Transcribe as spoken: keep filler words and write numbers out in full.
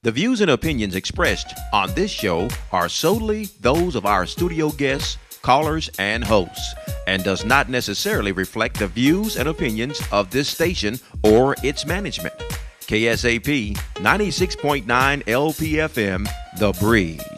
The views and opinions expressed on this show are solely those of our studio guests, callers, and hosts, and does not necessarily reflect the views and opinions of this station or its management. K S A P ninety-six point nine L P F M, The Breeze.